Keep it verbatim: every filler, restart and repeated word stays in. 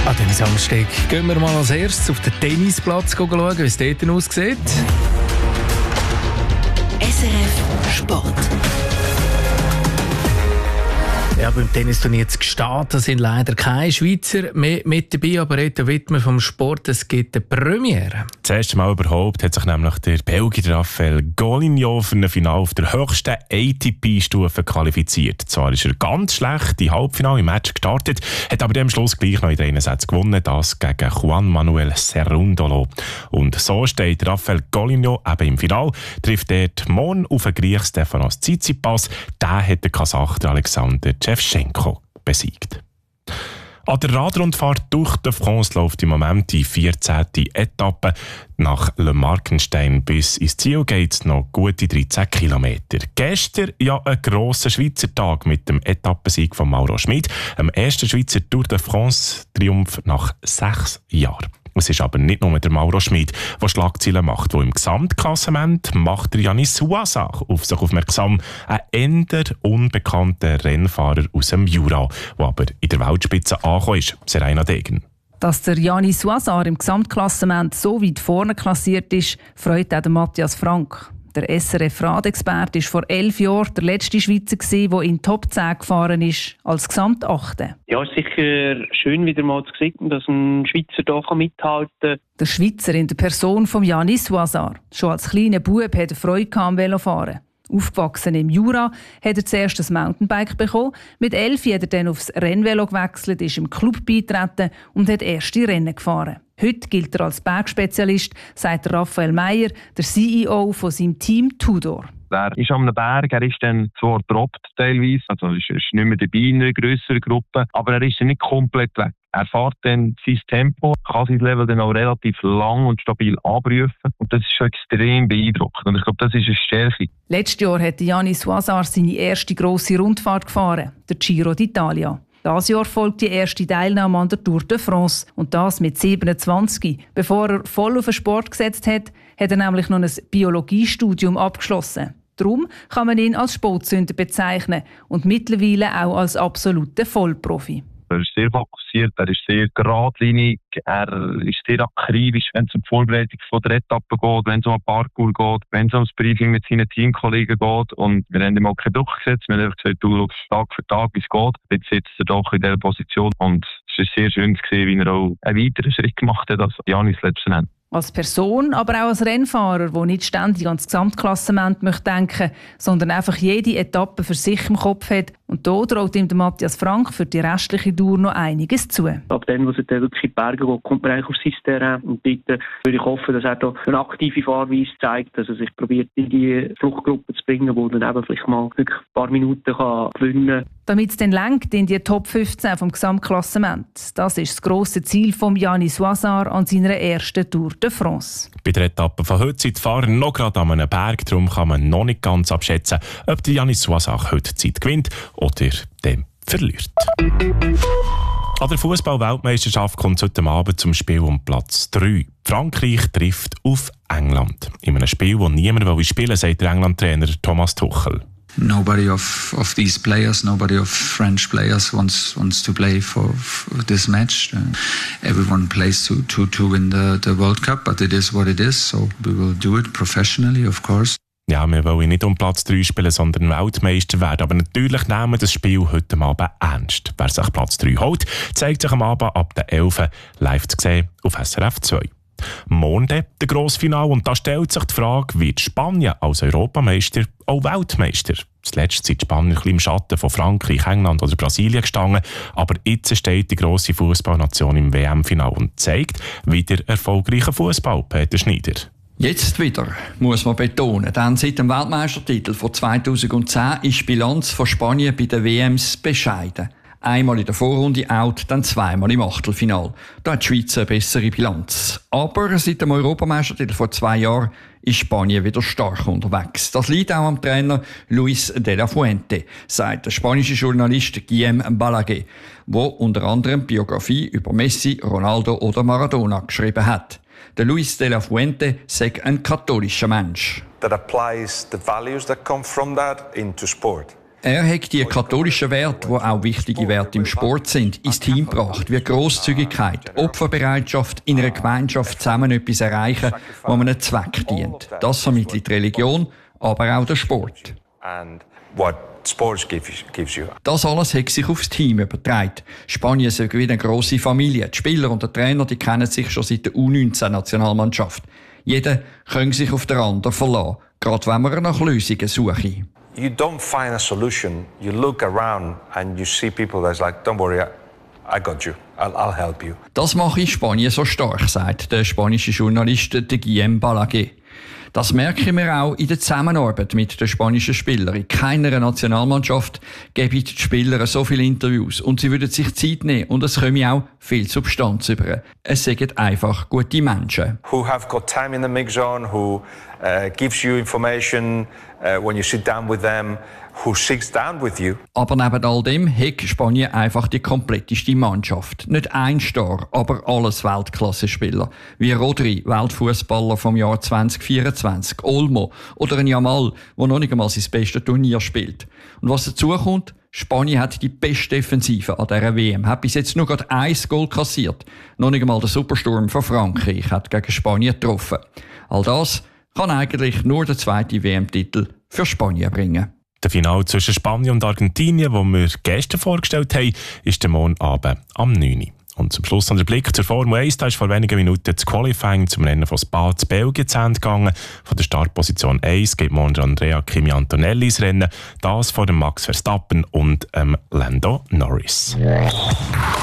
An diesem Samstag gehen wir mal als erstes auf den Tennisplatz schauen, wie es dort aussieht. S R F Sport. Ja, beim Tennisturnier zu Gstaad sind leider keine Schweizer mehr mit dabei, aber Reto Wittmer vom Sport, es gibt eine Premiere. Das erste Mal überhaupt hat sich nämlich der Belgier Raphael Golinjo für ein Finale auf der höchsten A T P-Stufe qualifiziert. Zwar ist er ganz schlecht im Halbfinale im Match gestartet, hat aber am Schluss gleich noch in drei Sätzen gewonnen, das gegen Juan Manuel Cerundolo. Und so steht Raphael Golinjo eben im Finale, trifft dort morgen auf den Griech Stefanos Tsitsipas. Der hat den Kasach Alexander Shevchenko besiegt. An der Radrundfahrt durch die France läuft im Moment die vierzehnte Etappe. Nach Le Markenstein bis ins Ziel geht es noch gute dreizehn Kilometer. Gestern ja ein grosser Schweizer Tag mit dem Etappensieg von Mauro Schmid, dem ersten Schweizer Tour de France-Triumph nach sechs Jahren. Es ist aber nicht nur der Mauro Schmid, der Schlagzeilen macht, wo im Gesamtklassement macht der Yanis Ouazar auf sich aufmerksam, ein eher unbekannter Rennfahrer aus dem Jura, der aber in der Weltspitze angekommen ist, Serena Degen. Dass der Yanis Ouazar im Gesamtklassement so weit vorne klassiert ist, freut auch Matthias Frank. Der S R F-Radexperte war vor elf Jahren der letzte Schweizer, der in Top zehn gefahren ist, als Gesamtachte. Ja, es ist sicher schön, wieder mal zu sehen, dass ein Schweizer hier mithalten kann. Der Schweizer in der Person von Yanis Ouazar. Schon als kleiner Bub hatte er Freude am Velofahren. Aufgewachsen im Jura hat er zuerst ein Mountainbike bekommen. Mit elf hat er dann aufs Rennvelo gewechselt, ist im Club beigetreten und hat erste Rennen gefahren. Heute gilt er als Bergspezialist, sagt Raphael Meyer, der C E O von seinem Team Tudor. Er ist an einem Berg, er ist dann zwar gedroppt teilweise, also er ist nicht mehr dabei in einer grösseren Gruppe, aber er ist nicht komplett weg. Er fährt dann sein Tempo, kann sein Level dann auch relativ lang und stabil abrufen und das ist schon extrem beeindruckend und ich glaube, das ist eine Stärke. Letztes Jahr hat Yanis Ouazar seine erste grosse Rundfahrt gefahren, der Giro d'Italia. Dieses Jahr folgt die erste Teilnahme an der Tour de France und das mit siebenundzwanzig. Bevor er voll auf den Sport gesetzt hat, hat er nämlich noch ein Biologiestudium abgeschlossen. Darum kann man ihn als Sportsünder bezeichnen und mittlerweile auch als absoluter Vollprofi. Er ist sehr fokussiert, er ist sehr geradlinig, er ist sehr akribisch, wenn es um die Vorbereitung von der Etappe geht, wenn es um ein Parkour geht, wenn es um das Briefing mit seinen Teamkollegen geht. Und wir haben ihm auch keinen Druck gesetzt, wir haben einfach gesagt, du schaust Tag für Tag, wie es geht. Jetzt sitzt er doch in dieser Position und es ist sehr schön zu sehen, wie er auch einen weiteren Schritt gemacht hat, als Yanis Lepsen hat. Als Person, aber auch als Rennfahrer, der nicht ständig ans Gesamtklassement möchte denken, sondern einfach jede Etappe für sich im Kopf hat. Und da traut ihm der Matthias Frank für die restliche Tour noch einiges zu. Ab dann, wo es dann wirklich in die Berge geht, kommt man eigentlich auf sein Terrain. Und dort würde ich hoffen, dass er da eine aktive Fahrweise zeigt, dass er sich probiert, in die Fluchtgruppe zu bringen, wo dann eben vielleicht mal wirklich ein paar Minuten kann gewinnen kann. Damit es dann lenkt in die Top fünfzehn vom Gesamtklassement. Das ist das grosse Ziel von Yanis Ouazar an seiner ersten Tour de France. Bei der Etappe von heute sind die Fahrer noch gerade an einem Berg, darum kann man noch nicht ganz abschätzen, ob der Yanis Ouazar heute Zeit gewinnt oder dem verliert. An der Fußball-Weltmeisterschaft kommt es heute Abend zum Spiel um Platz drei. Frankreich trifft auf England. In einem Spiel, das niemand spielen will, sagt der England-Trainer Thomas Tuchel. Nobody of, of these players, nobody of French players wants wants to play for, for this match. Uh, everyone plays to, to, to win the, the World Cup, but it is what it is, so we will do it professionally, of course. Ja, wir wollen nicht um Platz drei spielen, sondern Weltmeister werden. Aber natürlich nehmen wir das Spiel heute Abend ernst. Wer sich Platz drei holt, zeigt sich am Abend ab der elf live zu sehen auf S R F zwei. Morgen der Grossfinale und da stellt sich die Frage, wird Spanien als Europameister auch Weltmeister? Zuletzt sind die Spanier ein bisschen im Schatten von Frankreich, England oder Brasilien gestanden, aber jetzt steht die grosse Fußballnation im W M-Finale und zeigt wieder erfolgreichen Fußball, Peter Schneider. Jetzt wieder, muss man betonen, denn seit dem Weltmeistertitel von zweitausendzehn ist die Bilanz von Spanien bei den W Ms bescheiden. Einmal in der Vorrunde out, dann zweimal im Achtelfinale. Da hat die Schweiz eine bessere Bilanz. Aber seit dem Europameistertitel vor zwei Jahren ist Spanien wieder stark unterwegs. Das liegt auch am Trainer Luis de la Fuente, sagt der spanische Journalist Guillem Balaguer, der unter anderem Biografie über Messi, Ronaldo oder Maradona geschrieben hat. Der Luis de la Fuente sei ein katholischer Mensch. That applies the values that come from that into sport. Er hat die katholischen Werte, die auch wichtige Werte im Sport sind, ins Team gebracht, wie Grosszügigkeit, Opferbereitschaft, in einer Gemeinschaft zusammen etwas erreichen, wo man einem Zweck dient. Das vermittelt die Religion, aber auch der Sport. Das alles hat sich aufs Team übertragen. Spanien ist wie eine grosse Familie. Die Spieler und der Trainer die kennen sich schon seit der U neunzehn Nationalmannschaft. Jeder kann sich auf den anderen verlassen, gerade wenn man nach Lösungen sucht. You don't find a solution. You look around and you see people that's like, don't worry, I, I got you. I'll, I'll help you. Das mache ich Spanien so stark, sagt der spanische Journalist Guillem Balaguer. Das merken wir auch in der Zusammenarbeit mit den spanischen Spielern. In keiner Nationalmannschaft geben die Spieler so viele Interviews und sie würden sich Zeit nehmen und es komme auch viel Substanz über. Es sind einfach gute Menschen. Who have got time in the mix zone, who uh, gives you information uh, when you sit down with them, who sits down with you. Aber neben all dem hat Spanien einfach die kompletteste Mannschaft. Nicht ein Star, aber alles Weltklasse-Spieler. Wie Rodri, Weltfußballer vom Jahr zwanzig vierundzwanzig, Olmo oder ein Yamal, der noch nicht einmal sein bestes Turnier spielt. Und was dazu kommt, Spanien hat die beste Defensive an dieser W M, hat bis jetzt nur gerade ein Goal kassiert. Noch nicht einmal der Supersturm von Frankreich hat gegen Spanien getroffen. All das kann eigentlich nur der zweite W M-Titel für Spanien bringen. Der Finale zwischen Spanien und Argentinien, das wir gestern vorgestellt haben, ist der morgen Abend am neun Uhr. Und zum Schluss noch der Blick zur Formel eins. Da ist vor wenigen Minuten das Qualifying zum Rennen von Spa zu Belgien zu Ende gegangen. Von der Startposition eins geht morgen Andrea Kimi Antonelli ins Rennen. Das vor dem Max Verstappen und ähm, Lando Norris.